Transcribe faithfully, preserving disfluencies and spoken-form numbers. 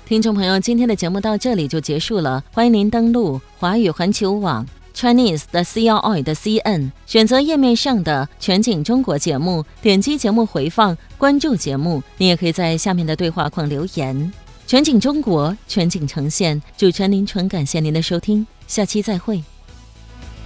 听众朋友，今天的节目到这里就结束了，欢迎您登录华语环球网 Chinese 的 C L I 的 C N， 选择页面上的全景中国节目，点击节目回放，关注节目。你也可以在下面的对话框留言。全景中国，全景呈现，主持人林纯，感谢您的收听，下期再会。